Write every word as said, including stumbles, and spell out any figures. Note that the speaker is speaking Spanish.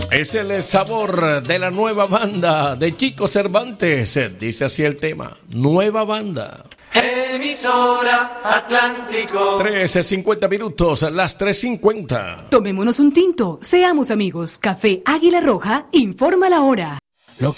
Es el sabor de la nueva banda de Chico Cervantes. Dice así el tema, nueva banda. Emisora Atlántico. trece cincuenta minutos, las tres cincuenta. Tomémonos un tinto, seamos amigos. Café Águila Roja informa la hora.